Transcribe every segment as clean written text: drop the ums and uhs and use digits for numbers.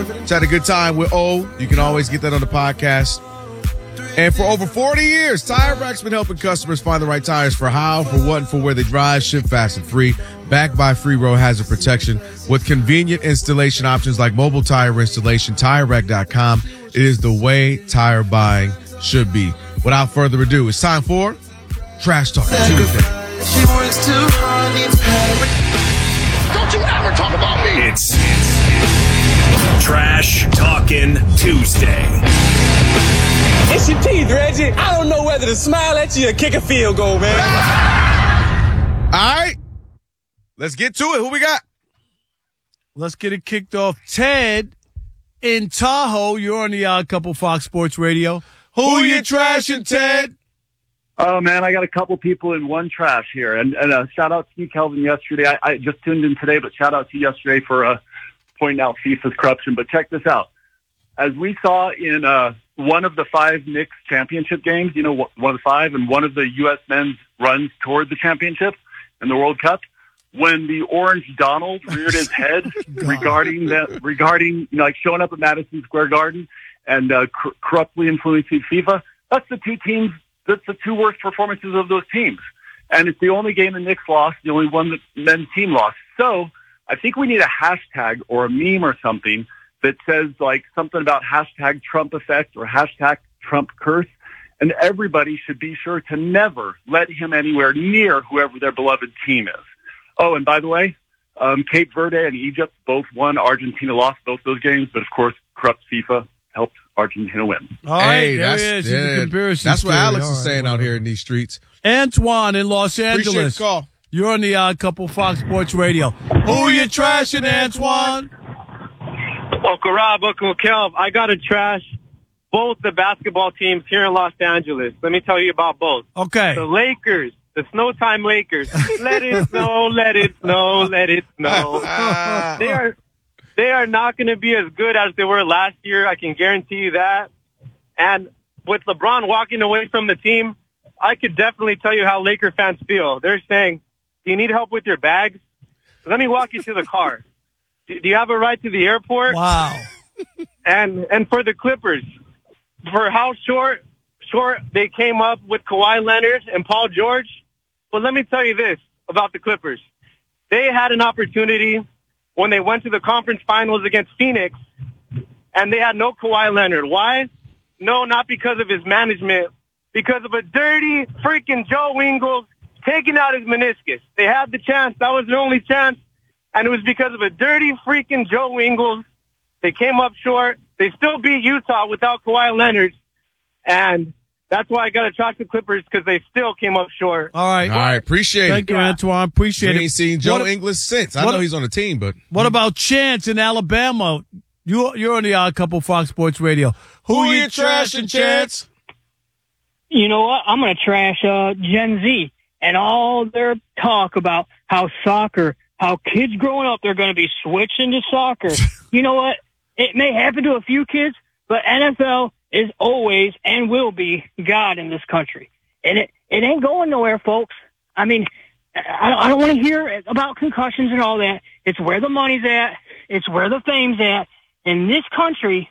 Just had a good time with O. You can always get that on the podcast. And for over 40 years, Tire Rack's been helping customers find the right tires for how, for what, and for where they drive, ship fast and free, backed by free road hazard protection with convenient installation options like mobile tire installation. TireRack.com. It is the way tire buying should be. Without further ado, it's time for Trash Talk Tuesday. Don't you ever talk about me. It's Trash Talking Tuesday. It's your teeth, Reggie. I don't know whether to smile at you or kick a field goal, man. All right. Let's get to it. Who we got? Let's get it kicked off. Ted in Tahoe. You're on the Odd Couple Fox Sports Radio. Who you trashing, Ted? Oh, man, I got a couple people in one trash here. And shout out to you, Kelvin, yesterday. I just tuned in today, but shout out to you yesterday for pointing out FIFA's corruption. But check this out. As we saw in one of the 5 Knicks championship games, you know, one of the 5, and one of the U.S. men's runs toward the championship in the World Cup, when the Orange Donald reared his head regarding you know, like showing up at Madison Square Garden and corruptly influencing FIFA, that's the two worst performances of those teams. And it's the only game the Knicks lost, the only one that men's team lost. So I think we need a hashtag or a meme or something that says like something about hashtag Trump effect or hashtag Trump curse. And everybody should be sure to never let him anywhere near whoever their beloved team is. Oh, and by the way, Cape Verde and Egypt both won. Argentina lost both those games, but of course, corrupt FIFA helped Argentina win. All right, That's what Alex is saying out here in these streets. Antoine in Los Angeles. Appreciate the call. You're on the Odd Couple Fox Sports Radio. Who you trashing, Antoine? Uncle Rob, Uncle Kelv, I got to trash both the basketball teams here in Los Angeles. Let me tell you about both. Okay. The Lakers, the Snowtime Lakers. Let it snow, let it snow, let it snow. They are not going to be as good as they were last year. I can guarantee you that. And with LeBron walking away from the team, I could definitely tell you how Laker fans feel. They're saying, do you need help with your bags? Let me walk you to the car. Do you have a ride to the airport? Wow. And for the Clippers, for how short they came up with Kawhi Leonard and Paul George. But let me tell you this about the Clippers. They had an opportunity when they went to the conference finals against Phoenix, and they had no Kawhi Leonard. Why? No, not because of his management, because of a dirty freaking Joe Ingles taking out his meniscus. They had the chance. That was their only chance. And it was because of a dirty freaking Joe Ingles. They came up short. They still beat Utah without Kawhi Leonard. And that's why I got to trash the Clippers, because they still came up short. All right. Appreciate it. Thank you, Antoine. Appreciate ain't it. seen Joe Ingles since. I know he's on the team, but. What about Chance in Alabama? You're on the Odd Couple Fox Sports Radio. Who you trashing, Chance? You know what? I'm going to trash Gen Z and all their talk about how kids growing up, they're going to be switching to soccer. You know what? It may happen to a few kids, but NFL is always and will be God in this country. And it ain't going nowhere, folks. I mean, I don't want to hear about concussions and all that. It's where the money's at. It's where the fame's at. In this country,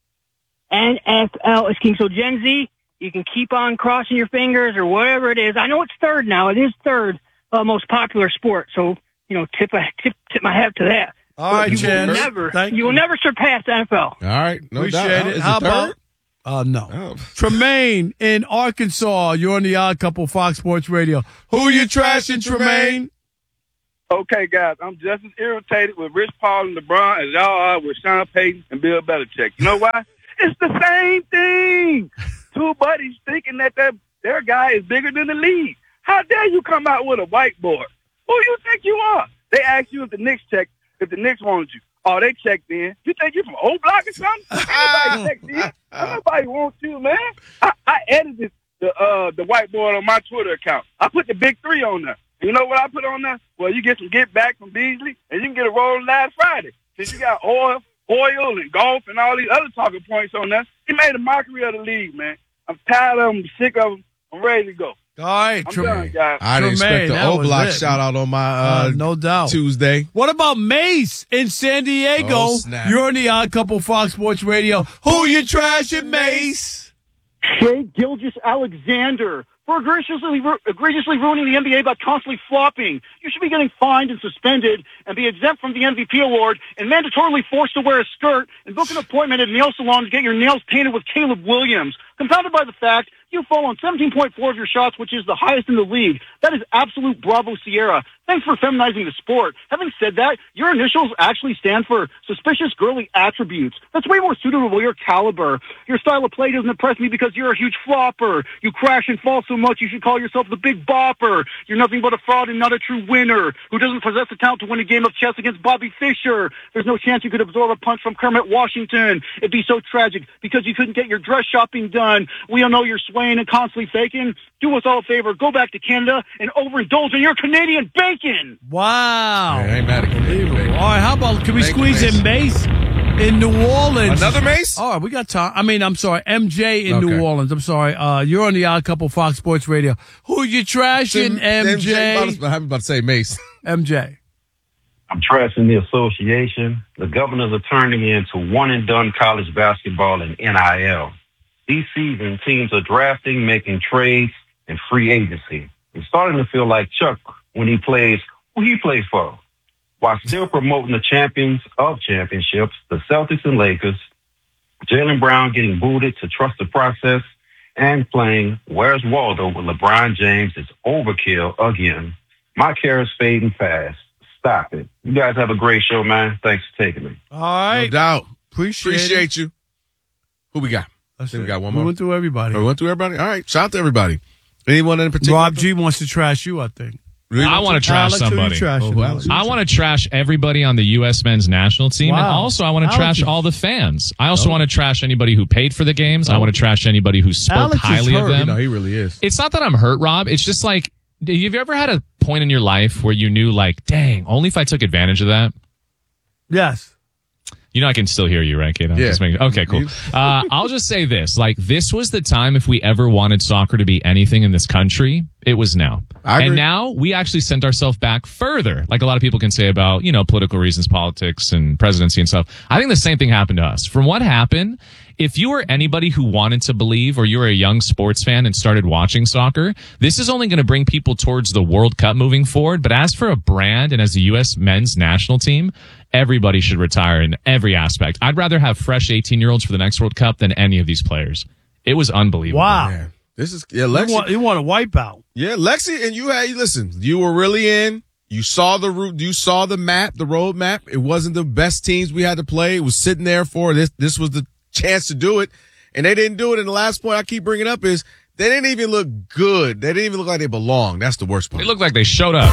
and NFL is king. So Gen Z, you can keep on crossing your fingers or whatever it is. I know it's third now. It is third most popular sport. So, you know, tip my hat to that. All right, Jen. You will never surpass the NFL. All right. No Appreciate doubt. it. Is How it third? about? No. Tremaine in Arkansas. You're on the Odd Couple Fox Sports Radio. Who you trashing, Tremaine? Okay, guys, I'm just as irritated with Rich Paul and LeBron as y'all are with Sean Payton and Bill Belichick. You know why? It's the same thing. Two buddies thinking that their guy is bigger than the league. How dare you come out with a whiteboard? Who you think you are? They asked you if the Knicks wanted you. Oh, they checked in. You think you from O Block or something? Anybody checked in. Nobody wants you, man. I edited the whiteboard on my Twitter account. I put the big 3 on there. You know what I put on there? Well, you get some get back from Beasley, and you can get a roll last Friday. Since you got oil and golf and all these other talking points on there, he made a mockery of the league, man. I'm tired of them, sick of them. I'm ready to go. All right, I'm done, guys. I didn't expect the that was O-Block it. shout out on my no doubt. Tuesday. What about Mace in San Diego? Oh, snap. You're on the Odd Couple Fox Sports Radio. Who you trashing, Mace? Shea Gilgeous-Alexander for egregiously ruining the NBA by constantly flopping. You should be getting fined and suspended and be exempt from the MVP award and mandatorily forced to wear a skirt and book an appointment at a nail salon to get your nails painted with Caleb Williams. Compounded by the fact you fall on 17.4 of your shots, which is the highest in the league. That is absolute bravo, Sierra. Thanks for feminizing the sport. Having said that, your initials actually stand for suspicious girly attributes. That's way more suitable to your caliber. Your style of play doesn't impress me because you're a huge flopper. You crash and fall so much you should call yourself the Big Bopper. You're nothing but a fraud and not a true winner who doesn't possess the talent to win a game of chess against Bobby Fischer. There's no chance you could absorb a punch from Kermit Washington. It'd be so tragic because you couldn't get your dress shopping done. We all know you're swaying and constantly faking. Do us all a favor. Go back to Canada and overindulge in your Canadian bacon. Wow. Man, I ain't mad at Canadian bacon. All right, how about, can we squeeze in Mace in New Orleans? Another Mace? All right, we got time. I'm sorry, MJ in Okay. New Orleans. I'm sorry. You're on the Odd Couple Fox Sports Radio. Who you trashing, MJ? I'm about to say Mace. MJ. I'm trashing the association. The governors are turning into one-and-done college basketball and NIL. This season, teams are drafting, making trades, and free agency. It's starting to feel like Chuck when he plays who he plays for. While still promoting the champions of championships, the Celtics and Lakers, Jaylen Brown getting booted to trust the process, and playing Where's Waldo with LeBron James is overkill again. My care is fading fast. Stop it. You guys have a great show, man. Thanks for taking me. All right. No doubt. Appreciate you. Who we got? I think we got one We more. went through everybody. We went through everybody? All right. Shout out to everybody. Anyone in particular? Rob G wants to trash you, I think. I want to trash Alex, who you somebody. trashing? I want to trash everybody on the U.S. men's national team. Wow. And also, I want to Alex trash is- all the fans. I also want to trash anybody who paid for the games. I want to trash anybody who spoke Alex is highly of hurt. them. You know, he really is. It's not that I'm hurt, Rob. It's just like, have you ever had a point in your life where you knew, like, dang, only if I took advantage of that? Yes. You know I can still hear you, right, Kate? Yeah. Okay, cool. I'll just say this. Like, this was the time if we ever wanted soccer to be anything in this country, it was now. I agree. And now we actually sent ourselves back further. Like a lot of people can say about, political reasons, politics and presidency and stuff. I think the same thing happened to us. From what happened, if you were anybody who wanted to believe or you were a young sports fan and started watching soccer, this is only going to bring people towards the World Cup moving forward. But as for a brand and as the U.S. men's national team, everybody should retire in every aspect. I'd rather have fresh 18-year-olds for the next World Cup than any of these players. It was unbelievable. Wow. Man, this is Lexi. You want a wipeout. Yeah, Lexi, and listen, you were really in. You saw the route. You saw the map, the road map. It wasn't the best teams we had to play. It was sitting there for this. This was the chance to do it, and they didn't do it. And the last point I keep bringing up is they didn't even look good. They didn't even look like they belonged. That's the worst part. They looked like they showed up.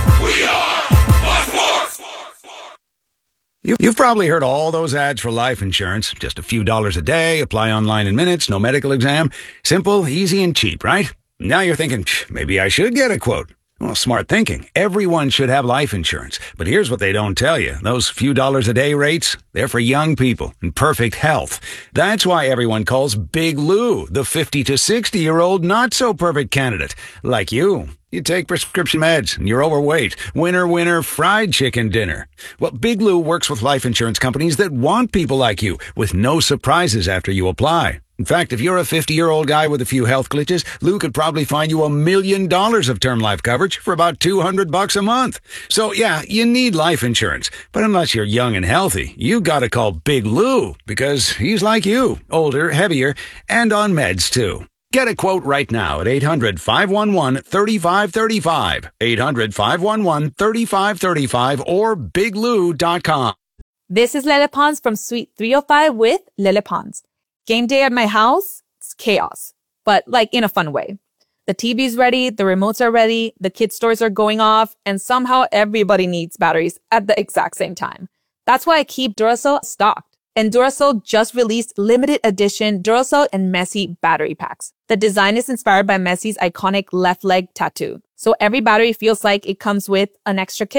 You've probably heard all those ads for life insurance. Just a few dollars a day, apply online in minutes, no medical exam. Simple, easy, and cheap, right? Now you're thinking, maybe I should get a quote. Well, smart thinking. Everyone should have life insurance. But here's what they don't tell you. Those few dollars a day rates, they're for young people in perfect health. That's why everyone calls Big Lou the 50 to 60-year-old not-so-perfect candidate. Like you. You take prescription meds and you're overweight. Winner, fried chicken dinner. Well, Big Lou works with life insurance companies that want people like you with no surprises after you apply. In fact, if you're a 50-year-old guy with a few health glitches, Lou could probably find you $1 million of term life coverage for about $200 a month. So yeah, you need life insurance. But unless you're young and healthy, you gotta call Big Lou because he's like you, older, heavier, and on meds too. Get a quote right now at 800-511-3535, 800-511-3535, or biglou.com. This is Lele Pons from Suite 305 with Lele Pons. Game day at my house, it's chaos, but like in a fun way. The TV's ready, the remotes are ready, the kids' toys are going off, and somehow everybody needs batteries at the exact same time. That's why I keep Duracell stocked. And Duracell just released limited edition Duracell and Messi battery packs. The design is inspired by Messi's iconic left leg tattoo. So every battery feels like it comes with an extra kick.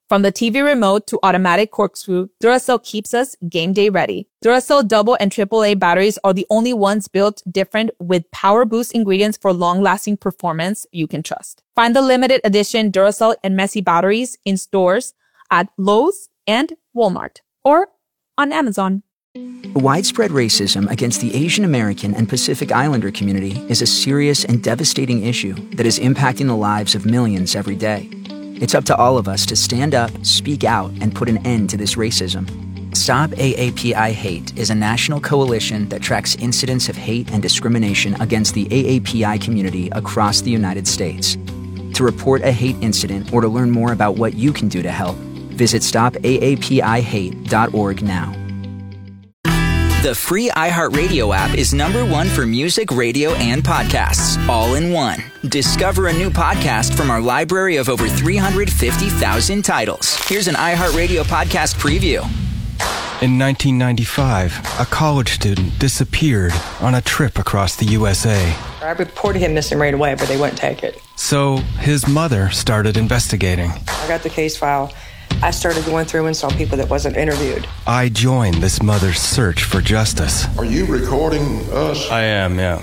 From the TV remote to automatic corkscrew, Duracell keeps us game day ready. Duracell double and AAA batteries are the only ones built different with power boost ingredients for long-lasting performance you can trust. Find the limited edition Duracell and Messi batteries in stores at Lowe's and Walmart or on Amazon. Widespread racism against the Asian American and Pacific Islander community is a serious and devastating issue that is impacting the lives of millions every day. It's up to all of us to stand up, speak out, and put an end to this racism. Stop AAPI Hate is a national coalition that tracks incidents of hate and discrimination against the AAPI community across the United States. To report a hate incident or to learn more about what you can do to help, visit stopaapihate.org now. The free iHeartRadio app is #1 for music, radio, and podcasts, all in one. Discover a new podcast from our library of over 350,000 titles. Here's an iHeartRadio podcast preview. In 1995, a college student disappeared on a trip across the USA. I reported him missing right away, but they wouldn't take it. So his mother started investigating. I got the case file. I started going through and saw people that wasn't interviewed. I joined this mother's search for justice. Are you recording us? I am, yeah.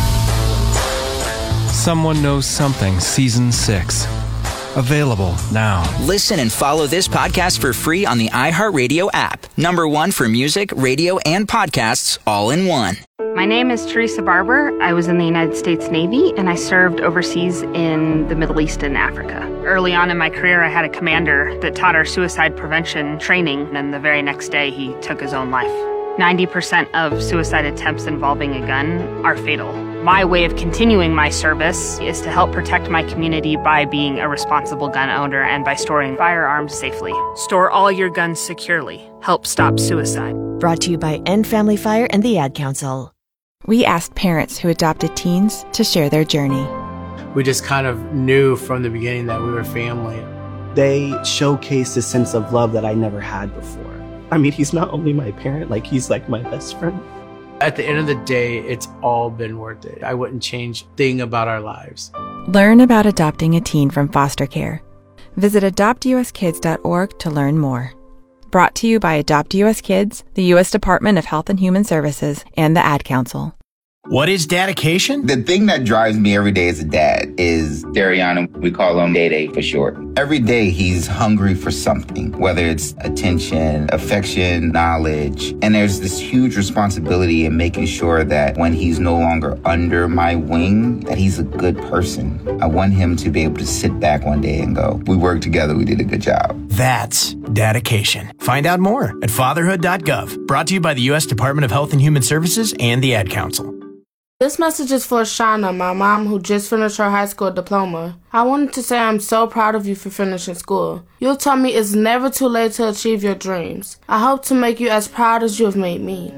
Someone Knows Something, Season 6. Available now. Listen and follow this podcast for free on the iHeartRadio app. #1 for music, radio, and podcasts, all in one. My name is Teresa Barber. I was in the United States Navy, and I served overseas in the Middle East and Africa. Early on in my career, I had a commander that taught our suicide prevention training, and the very next day, he took his own life. 90% of suicide attempts involving a gun are fatal. My way of continuing my service is to help protect my community by being a responsible gun owner and by storing firearms safely. Store all your guns securely. Help stop suicide. Brought to you by End Family Fire and the Ad Council. We asked parents who adopted teens to share their journey. We just kind of knew from the beginning that we were family. They showcased a sense of love that I never had before. I mean, he's not only my parent, like he's like my best friend. At the end of the day, it's all been worth it. I wouldn't change a thing about our lives. Learn about adopting a teen from foster care. Visit adoptuskids.org to learn more. Brought to you by Adopt US Kids, the U.S. Department of Health and Human Services, and the Ad Council. What is dedication? The thing that drives me every day as a dad is Dariana. We call him Day-Day for short. Every day he's hungry for something, whether it's attention, affection, knowledge. And there's this huge responsibility in making sure that when he's no longer under my wing, that he's a good person. I want him to be able to sit back one day and go, we worked together, we did a good job. That's dedication. Find out more at fatherhood.gov. Brought to you by the U.S. Department of Health and Human Services and the Ad Council. This message is for Shauna, my mom who just finished her high school diploma. I wanted to say I'm so proud of you for finishing school. You told me it's never too late to achieve your dreams. I hope to make you as proud as you have made me.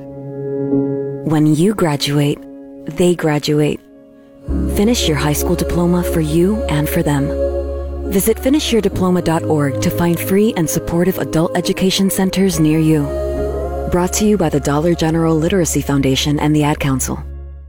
When you graduate, they graduate. Finish your high school diploma for you and for them. Visit finishyourdiploma.org to find free and supportive adult education centers near you. Brought to you by the Dollar General Literacy Foundation and the Ad Council.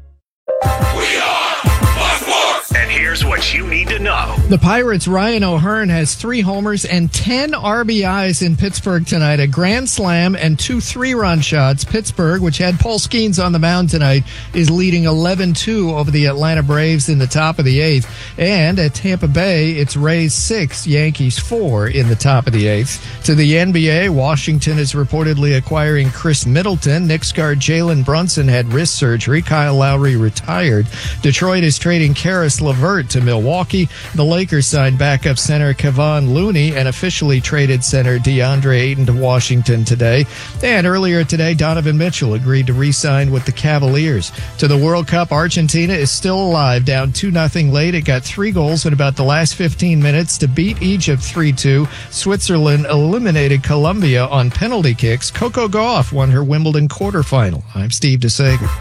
And here's what you need to know. The Pirates' Ryan O'Hearn has 3 homers and 10 RBIs in Pittsburgh tonight, a grand slam and 2 3-run shots. Pittsburgh, which had Paul Skeens on the mound tonight, is leading 11-2 over the Atlanta Braves in the top of the 8th. And at Tampa Bay, it's Rays 6, Yankees 4 in the top of the 8th. To the NBA, Washington is reportedly acquiring Chris Middleton. Knicks guard Jalen Brunson had wrist surgery. Kyle Lowry retired. Detroit is trading Karis LeVert to Milwaukee. The Lakers signed backup center Kevon Looney and officially traded center DeAndre Ayton to Washington today. And earlier today, Donovan Mitchell agreed to re-sign with the Cavaliers. To the World Cup, Argentina is still alive, down 2-0 late. It got 3 goals in about the last 15 minutes to beat Egypt 3-2. Switzerland eliminated Colombia on penalty kicks. Coco Gauff won her Wimbledon quarterfinal. I'm Steve DeSager.